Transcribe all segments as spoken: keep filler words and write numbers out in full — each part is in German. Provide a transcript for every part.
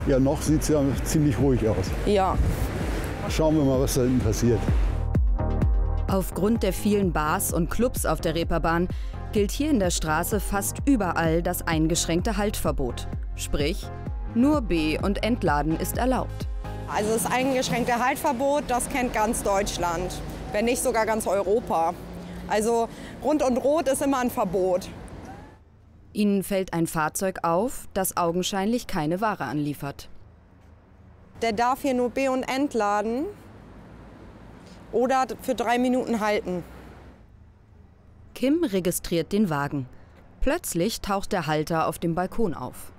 Ja, noch sieht es ja ziemlich ruhig aus. Ja. Schauen wir mal, was da hinten passiert. Aufgrund der vielen Bars und Clubs auf der Reeperbahn gilt hier in der Straße fast überall das eingeschränkte Haltverbot. Sprich, nur B- und Entladen ist erlaubt. Also das eingeschränkte Haltverbot, das kennt ganz Deutschland, wenn nicht sogar ganz Europa. Also rund und rot ist immer ein Verbot. Ihnen fällt ein Fahrzeug auf, das augenscheinlich keine Ware anliefert. Der darf hier nur B- und Entladen oder für drei Minuten halten. Kim registriert den Wagen. Plötzlich taucht der Halter auf dem Balkon auf.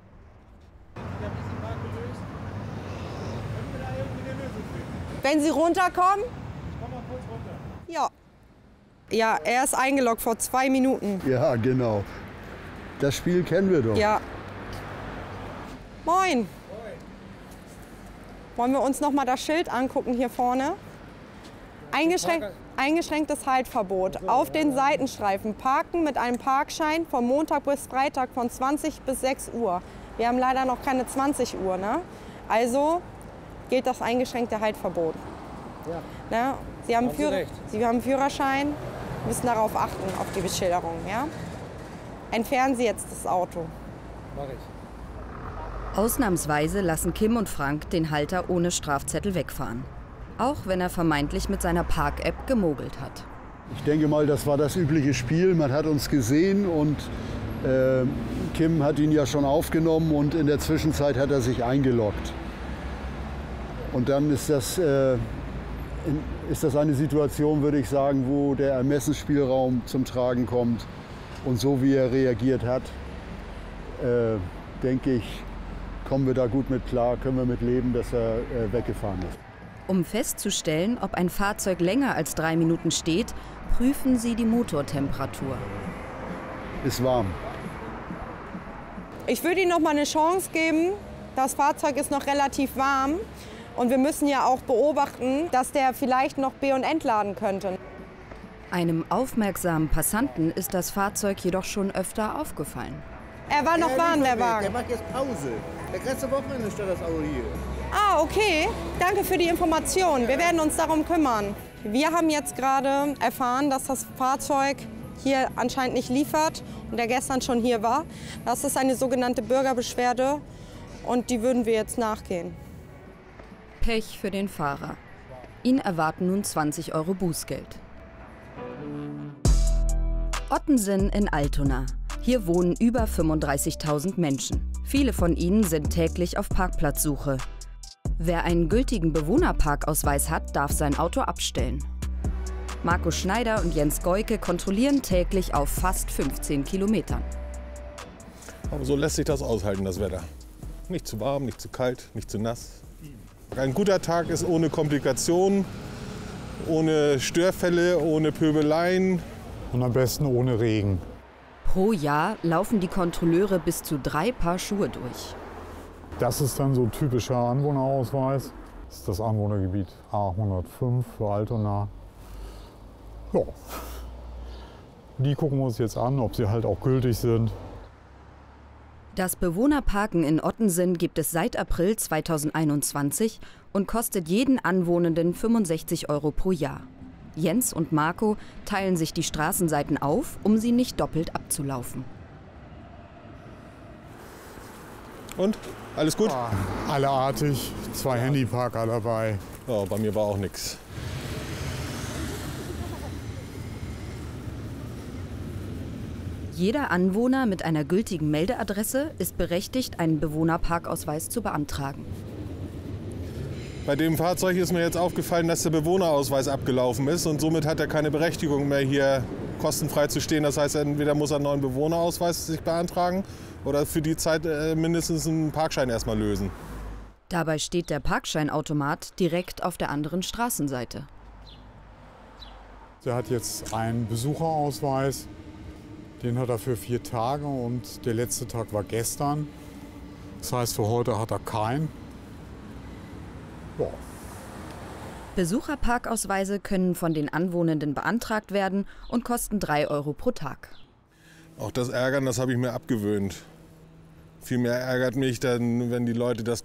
Wenn Sie runterkommen? Ich komm mal kurz runter. Ja. Ja, er ist eingeloggt vor zwei Minuten. Ja, genau. Das Spiel kennen wir doch. Ja. Moin. Moin. Wollen wir uns noch mal das Schild angucken hier vorne? Eingeschränkt, eingeschränktes Haltverbot. Auf den Seitenstreifen parken mit einem Parkschein von Montag bis Freitag von zwanzig bis sechs Uhr. Wir haben leider noch keine zwanzig Uhr, ne? Also gilt das eingeschränkte Haltverbot. Ja. Ne? Sie haben, Führ Sie haben Führerschein, müssen darauf achten, auf die Beschilderung. Ja? Entfernen Sie jetzt das Auto. Mach ich. Ausnahmsweise lassen Kim und Frank den Halter ohne Strafzettel wegfahren. Auch wenn er vermeintlich mit seiner Park-App gemogelt hat. Ich denke mal, das war das übliche Spiel. Man hat uns gesehen und äh, Kim hat ihn ja schon aufgenommen und in der Zwischenzeit hat er sich eingeloggt. Und dann ist das, äh, in, ist das eine Situation, würde ich sagen, wo der Ermessensspielraum zum Tragen kommt. Und so wie er reagiert hat, äh, denke ich, kommen wir da gut mit klar, können wir mit leben, dass er äh, weggefahren ist. Um festzustellen, ob ein Fahrzeug länger als drei Minuten steht, prüfen sie die Motortemperatur. Ist warm. Ich würde Ihnen noch mal eine Chance geben. Das Fahrzeug ist noch relativ warm. Und wir müssen ja auch beobachten, dass der vielleicht noch B- und entladen könnte. Einem aufmerksamen Passanten ist das Fahrzeug jedoch schon öfter aufgefallen. Er war noch warm, der Wagen. Der macht jetzt Pause. Der ganze Wochenende steht das Auto hier. Ah, okay. Danke für die Information. Wir werden uns darum kümmern. Wir haben jetzt gerade erfahren, dass das Fahrzeug hier anscheinend nicht liefert und der gestern schon hier war. Das ist eine sogenannte Bürgerbeschwerde und die würden wir jetzt nachgehen. Pech für den Fahrer. Ihn erwarten nun zwanzig Euro Bußgeld. Ottensen in Altona. Hier wohnen über fünfunddreißigtausend Menschen. Viele von ihnen sind täglich auf Parkplatzsuche. Wer einen gültigen Bewohnerparkausweis hat, darf sein Auto abstellen. Marco Schneider und Jens Goike kontrollieren täglich auf fast fünfzehn Kilometern. Aber so lässt sich das aushalten, das Wetter. Nicht zu warm, nicht zu kalt, nicht zu nass. Ein guter Tag ist ohne Komplikationen, ohne Störfälle, ohne Pöbeleien. Und am besten ohne Regen. Pro Jahr laufen die Kontrolleure bis zu drei Paar Schuhe durch. Das ist dann so typischer Anwohnerausweis. Das ist das Anwohnergebiet A hundertfünf für Altona. Ja. Die gucken wir uns jetzt an, ob sie halt auch gültig sind. Das Bewohnerparken in Ottensen gibt es seit April zweitausendeinundzwanzig und kostet jeden Anwohnenden fünfundsechzig Euro pro Jahr. Jens und Marco teilen sich die Straßenseiten auf, um sie nicht doppelt abzulaufen. Und? Alles gut? Ja, alle artig, zwei Handyparker dabei. Ja, bei mir war auch nichts. Jeder Anwohner mit einer gültigen Meldeadresse ist berechtigt, einen Bewohnerparkausweis zu beantragen. Bei dem Fahrzeug ist mir jetzt aufgefallen, dass der Bewohnerausweis abgelaufen ist und somit hat er keine Berechtigung mehr, hier kostenfrei zu stehen. Das heißt, entweder muss er einen neuen Bewohnerausweis sich beantragen oder für die Zeit äh, mindestens einen Parkschein erstmal lösen. Dabei steht der Parkscheinautomat direkt auf der anderen Straßenseite. Der hat jetzt einen Besucherausweis, den hat er für vier Tage und der letzte Tag war gestern. Das heißt, für heute hat er keinen. Ja. Besucherparkausweise können von den Anwohnenden beantragt werden und kosten drei Euro pro Tag. Auch das Ärgern, das habe ich mir abgewöhnt. Vielmehr ärgert mich dann, wenn die Leute das